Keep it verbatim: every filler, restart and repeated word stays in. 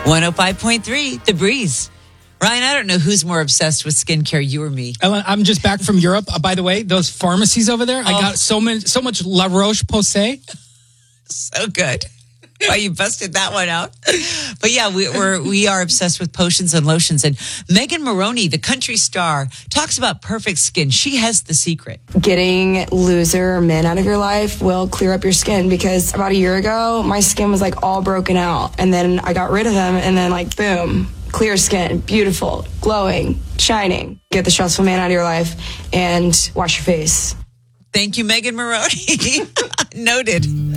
one oh five point three, The Breeze. Ryan, I don't know who's more obsessed with skincare, you or me. Ellen, I'm just back from Europe. Uh, by the way, those pharmacies over there, oh. I got so many, so much La Roche-Posay. So good. Why you busted that one out. But yeah, we, we're, we are obsessed with potions and lotions. And Megan Moroney, the country star, talks about perfect skin. She has the secret. Getting loser men out of your life will clear up your skin, because about a year ago, my skin was like all broken out. And then I got rid of them, and then like, boom, clear skin, beautiful, glowing, shining. Get the stressful man out of your life and wash your face. Thank you, Megan Moroney. Noted.